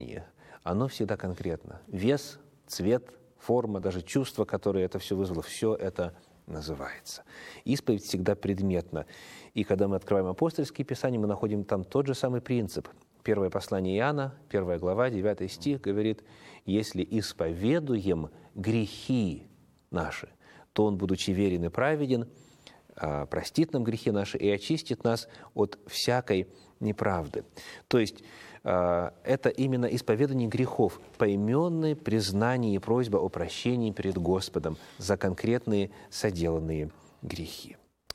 оно всегда конкретно. Вес, цвет, форма, даже чувства, которые это все вызвало, все это называется. Исповедь всегда предметна. И когда мы открываем апостольские писания, мы находим там тот же самый принцип. Первое послание Иоанна, 1 глава, 9 стих говорит: «Если исповедуем грехи наши, то Он, будучи верен и праведен, простит нам грехи наши и очистит нас от всякой неправды». То есть это именно исповедание грехов, поименное признание и просьба о прощении перед Господом за конкретные соделанные грехи.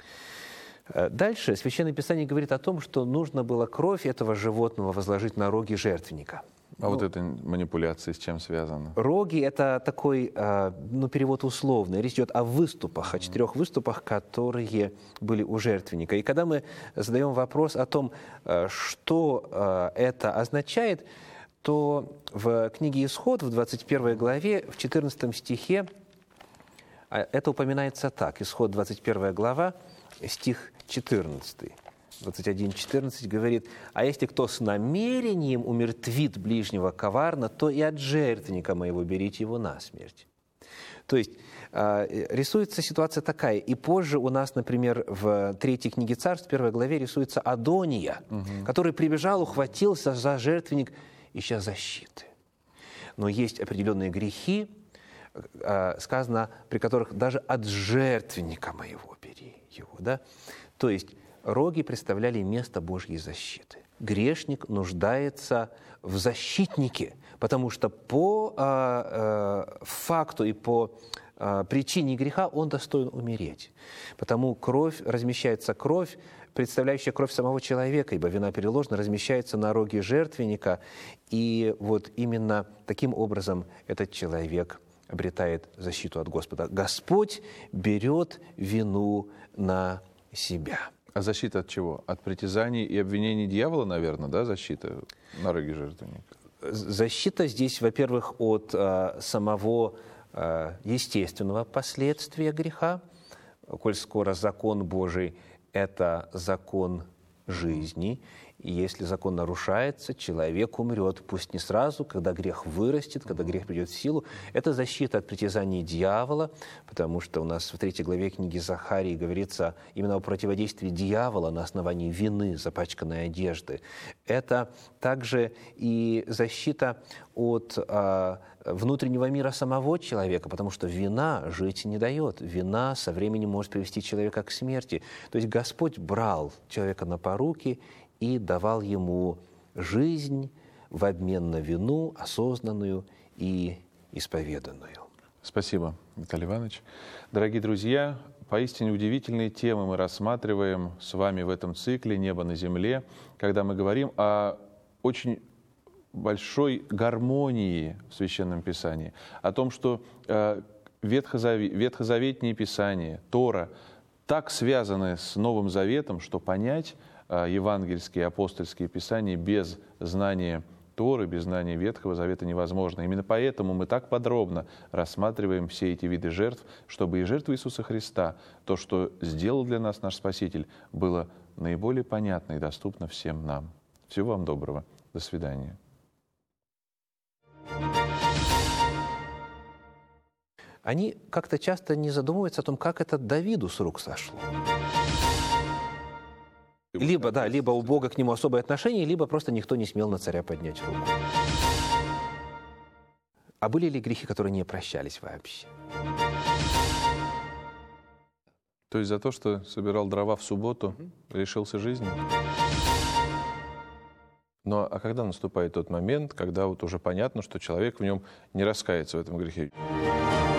Дальше Священное Писание говорит о том, что нужно было кровь этого животного возложить на роги жертвенника. Вот эта манипуляция с чем связана? Роги – это такой, перевод условный. Речь идет о выступах, о 4 выступах, которые были у жертвенника. И когда мы задаем вопрос о том, что это означает, то в книге «Исход», в 21 главе, в 14 стихе, это упоминается так. Исход, 21 глава, стих 14. 21:14 говорит: «А если кто с намерением умертвит ближнего коварно, то и от жертвенника моего берите его насмерть». То есть рисуется ситуация такая. И позже у нас, например, в 3 книге Царств, 1 главе, рисуется Адония, который прибежал, ухватился за жертвенник, ища защиты. Но есть определенные грехи, сказано, при которых даже от жертвенника моего бери его. Да? То есть роги представляли место Божьей защиты. Грешник нуждается в защитнике, потому что по факту и по причине греха он достоин умереть. Потому размещается кровь, представляющая кровь самого человека, ибо вина переложена, размещается на роге жертвенника, и вот именно таким образом этот человек обретает защиту от Господа. Господь берет вину на себя. А защита от чего? От притязаний и обвинений дьявола, наверное, да, защита на роге жертвенника? Защита здесь, во-первых, от самого естественного последствия греха, коль скоро закон Божий – это закон жизни, и если закон нарушается, человек умрет, пусть не сразу, когда грех вырастет, когда грех придет в силу. Это защита от притязаний дьявола, потому что у нас в 3 главе книги Захарии говорится именно о противодействии дьявола на основании вины, запачканной одежды. Это также и защита от внутреннего мира самого человека, потому что вина жить не дает. Вина со временем может привести человека к смерти. То есть Господь брал человека на поруки и давал ему жизнь в обмен на вину, осознанную и исповеданную. Спасибо, Виталий Иванович. Дорогие друзья, поистине удивительные темы мы рассматриваем с вами в этом цикле «Небо на земле», когда мы говорим о очень большой гармонии в Священном Писании, о том, что ветхозаветные Писания, Тора, так связаны с Новым Заветом, что понять евангельские, апостольские писания без знания Торы, без знания Ветхого Завета невозможно. Именно поэтому мы так подробно рассматриваем все эти виды жертв, чтобы и жертва Иисуса Христа, то, что сделал для нас наш Спаситель, было наиболее понятно и доступно всем нам. Всего вам доброго. До свидания. Они как-то часто не задумываются о том, как это Давиду с рук сошло. Либо у Бога к нему особое отношение, либо просто никто не смел на царя поднять руку. А были ли грехи, которые не прощались вообще? То есть за то, что собирал дрова в субботу, лишился жизни? А когда наступает тот момент, когда вот уже понятно, что человек в нем не раскается в этом грехе?